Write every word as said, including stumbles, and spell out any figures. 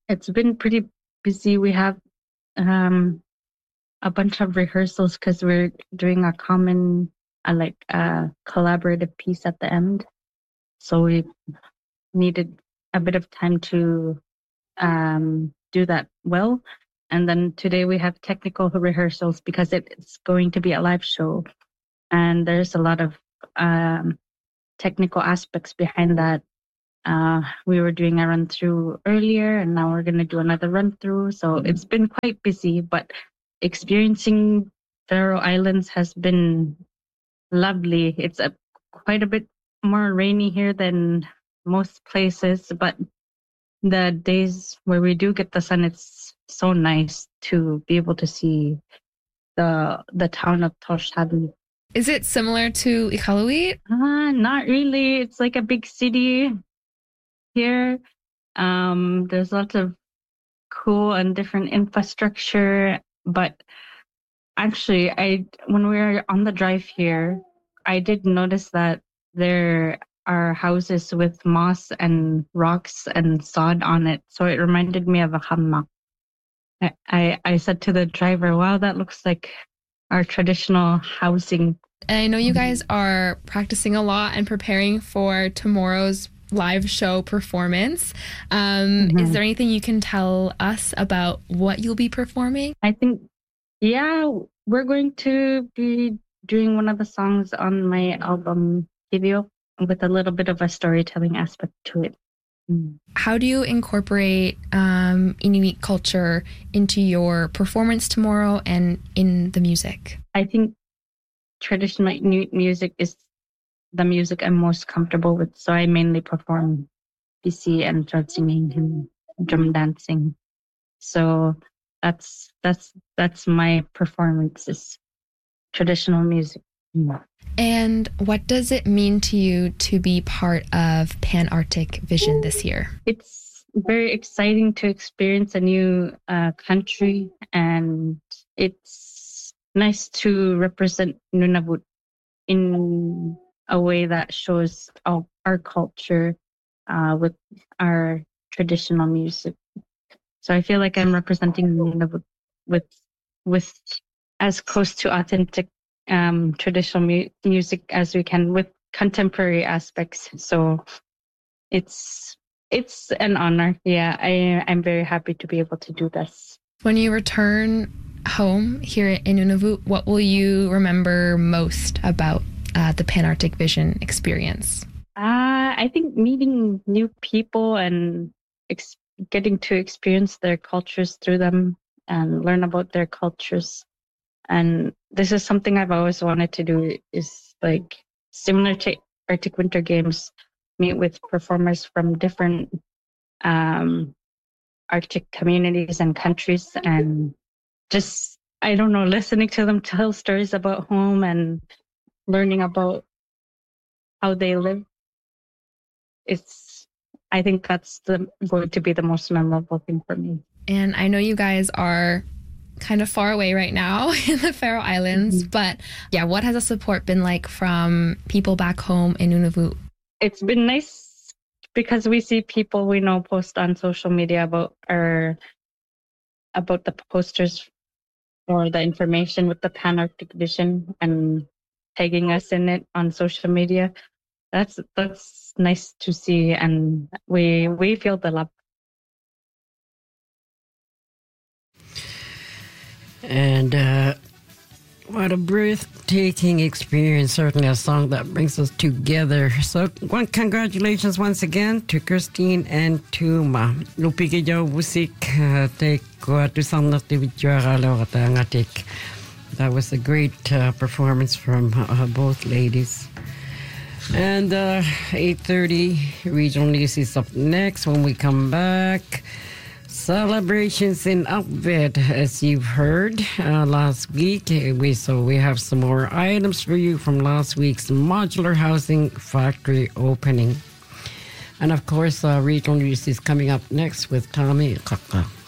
It's been pretty busy. We have um, a bunch of rehearsals because we're doing a common, uh, like, uh, collaborative piece at the end. So we needed a bit of time to um, do that well. And then today we have technical rehearsals because it's going to be a live show. And there's a lot of um, technical aspects behind that. Uh, we were doing a run through earlier, and now we're going to do another run through. So it's been quite busy, but experiencing Faroe Islands has been lovely. It's a quite a bit more rainy here than most places, but the days where we do get the sun, it's so nice to be able to see the the town of Torshavn. Is it similar to Iqaluit? Uh, not really. It's like a big city here. Um, there's lots of cool and different infrastructure, but actually, I when we were on the drive here, I did notice that there are houses with moss and rocks and sod on it. So it reminded me of a hammock. I, I, I said to the driver, wow, that looks like our traditional housing. And I know you guys are practicing a lot and preparing for tomorrow's live show performance. Um, mm-hmm. Is there anything you can tell us about what you'll be performing? I think, yeah, we're going to be doing one of the songs on my album, Video, with a little bit of a storytelling aspect to it. Mm. How do you incorporate um, Inuit culture into your performance tomorrow and in the music? I think traditional Inuit music is the music I'm most comfortable with. So I mainly perform P and throat singing and drum dancing. So that's that's that's my performance is traditional music. Mm. And what does it mean to you to be part of Pan Arctic Vision this year? It's very exciting to experience a new uh, country, and it's nice to represent Nunavut in a way that shows our, our culture uh, with our traditional music. So I feel like I'm representing Nunavut with with as close to authentic um, traditional mu- music as we can with contemporary aspects. So it's it's an honor. Yeah, I I'm very happy to be able to do this. When you return home here in Nunavut, what will you remember most about uh, the Pan Arctic Vision experience? Uh, I think meeting new people and ex- getting to experience their cultures through them and learn about their cultures. And this is something I've always wanted to do, is like similar to Arctic Winter Games, meet with performers from different um, Arctic communities and countries, and just, I don't know, listening to them tell stories about home and learning about how they live. It's, I think that's the, going to be the most memorable thing for me. And I know you guys are kind of far away right now in the Faroe Islands, mm-hmm. but yeah, what has the support been like from people back home in Nunavut? It's been nice because we see people we know post on social media about our, about the posters or the information with the Pan Arctic Vision and tagging us in it on social media. That's that's nice to see, and we we feel the love. And uh, what a breathtaking experience, certainly a song that brings us together. So one, congratulations once again to Christine and Tuma. Lupikijaw musik te ko tusanna te vitjara lorata ngatik. That was a great uh, performance from uh, both ladies. And uh, eight thirty, Regional News is up next. When we come back, celebrations in Uppvid, as you've heard uh, last week. We So we have some more items for you from last week's modular housing factory opening. And of course, uh, Regional News is coming up next with Tommy Kaka.